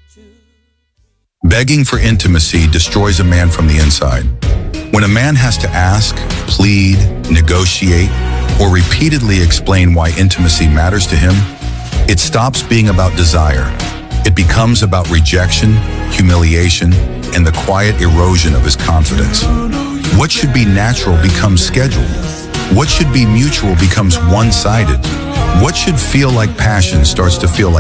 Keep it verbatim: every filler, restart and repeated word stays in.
Begging for intimacy destroys a man from the inside. When a man has to ask, plead, negotiate, or repeatedly explain why intimacy matters to him, it stops being about desire. It becomes about rejection, humiliation, and the quiet erosion of his confidence. What should be natural becomes scheduled. What should be mutual becomes one-sided. What should feel like passion starts to feel like